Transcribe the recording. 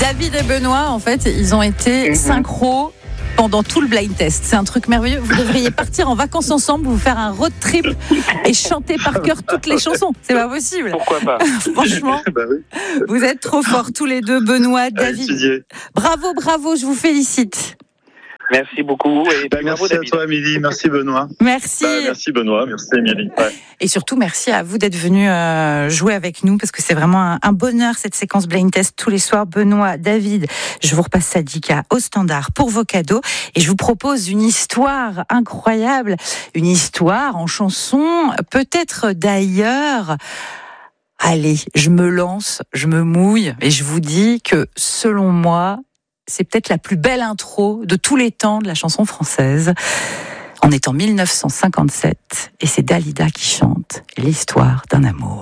David et Benoît, en fait, ils ont été synchro pendant tout le blind test. C'est un truc merveilleux. Vous devriez partir en vacances ensemble, vous faire un road trip et chanter par cœur toutes les chansons. C'est pas possible. Pourquoi pas? Franchement, vous êtes trop forts tous les deux, Benoît, David. Bravo, je vous félicite. Merci beaucoup. Et merci David. À toi, Émilie. Merci, Benoît. Merci. Merci, Benoît. Merci, Émilie. Ouais. Et surtout, merci à vous d'être venus jouer avec nous, parce que c'est vraiment un bonheur, cette séquence blind test tous les soirs. Benoît, David, je vous repasse Sadika au standard pour vos cadeaux. Et je vous propose une histoire incroyable, une histoire en chanson, peut-être d'ailleurs. Allez, je me lance, je me mouille, et je vous dis que, selon moi, c'est peut-être la plus belle intro de tous les temps de la chanson française. On est en 1957 et c'est Dalida qui chante l'histoire d'un amour.